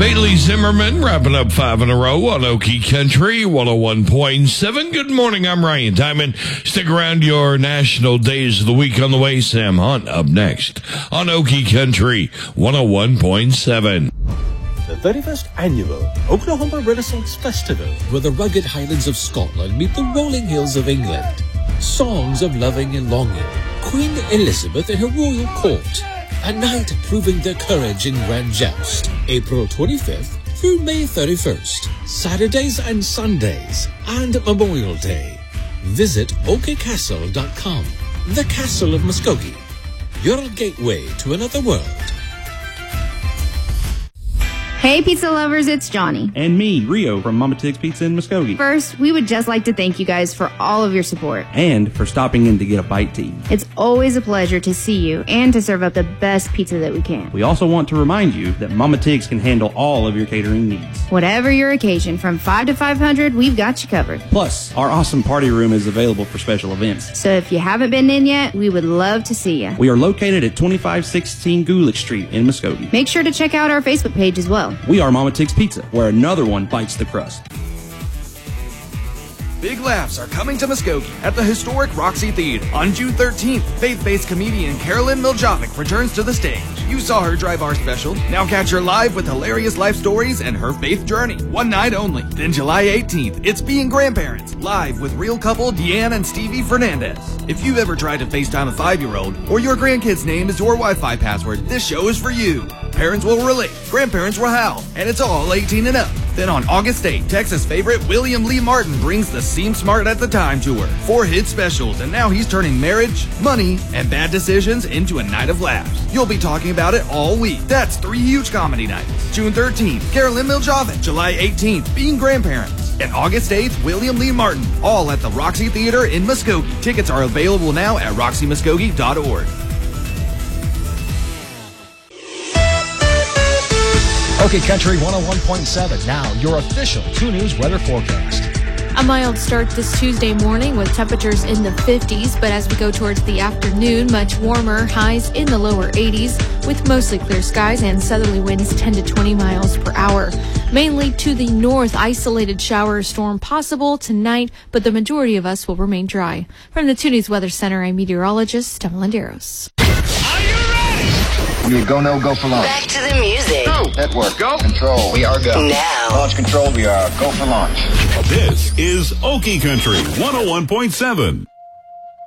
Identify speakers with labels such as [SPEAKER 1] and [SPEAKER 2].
[SPEAKER 1] Bailey Zimmerman wrapping up 5 in a row on Okie Country 101.7. Good morning, I'm Ryan Diamond. Stick around, your national days of the week on the way. Sam Hunt up next on Okie Country 101.7.
[SPEAKER 2] The 31st Annual Oklahoma Renaissance Festival, where the rugged highlands of Scotland meet the rolling hills of England. Songs of loving and longing, Queen Elizabeth and her royal court. A night proving their courage in grand joust. April 25th through May 31st. Saturdays and Sundays. And Memorial Day. Visit okecastle.com. The Castle of Muskogee. Your gateway to another world.
[SPEAKER 3] Hey, pizza lovers, it's Johnny.
[SPEAKER 4] And me, Rio, from Mama Tig's Pizza in Muskogee.
[SPEAKER 3] First, we would just like to thank you guys for all of your support.
[SPEAKER 4] And for stopping in to get a bite to eat.
[SPEAKER 3] It's always a pleasure to see you and to serve up the best pizza that we can.
[SPEAKER 4] We also want to remind you that Mama Tig's can handle all of your catering needs.
[SPEAKER 3] Whatever your occasion, from 5 to 500, we've got you covered.
[SPEAKER 4] Plus, our awesome party room is available for special events.
[SPEAKER 3] So if you haven't been in yet, we would love to see you.
[SPEAKER 4] We are located at 2516 Gulick Street in Muskogee.
[SPEAKER 3] Make sure to check out our Facebook page as well.
[SPEAKER 4] We are Mama Tig's Pizza, where another one bites the crust.
[SPEAKER 5] Big laughs are coming to Muskogee at the historic Roxy Theater. On June 13th, faith-based comedian Carolyn Miljovic returns to the stage. You saw her drive our special. Now catch her live with hilarious life stories and her faith journey. One night only. Then July 18th, it's Being Grandparents, live with real couple Deanne and Stevie Fernandez. If you've ever tried to FaceTime a 5-year-old or your grandkid's name is your Wi-Fi password, this show is for you. Parents will relate, grandparents will howl, and it's all 18 and up. Then on August 8th, Texas favorite William Lee Martin brings the Seem Smart at the Time tour. 4 hit specials, and now he's turning marriage, money, and bad decisions into a night of laughs. You'll be talking about it all week. That's 3 huge comedy nights. June 13th, Carolyn Miljovic. July 18th, Being Grandparents. And August 8th, William Lee Martin. All at the Roxy Theater in Muskogee. Tickets are available now at roxymuskogee.org.
[SPEAKER 6] Okay, Country 101.7. Now, your official 2 News weather forecast.
[SPEAKER 7] A mild start this Tuesday morning with temperatures in the 50s, but as we go towards the afternoon, much warmer, highs in the lower 80s, with mostly clear skies and southerly winds 10 to 20 miles per hour. Mainly to the north, isolated shower or storm possible tonight, but the majority of us will remain dry. From the 2 News Weather Center, I'm meteorologist Stella Landeros.
[SPEAKER 8] You go, no, go for launch.
[SPEAKER 9] Back to the music.
[SPEAKER 8] Go. Network. Go. Control. We are go.
[SPEAKER 9] Now.
[SPEAKER 8] Launch control. We are go for launch.
[SPEAKER 10] This is Okie Country 101.7.